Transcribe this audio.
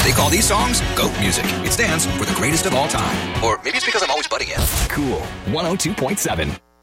They call these songs GOAT music. It stands for the greatest of all time. Or maybe it's because I'm always butting in. Cool 102.7.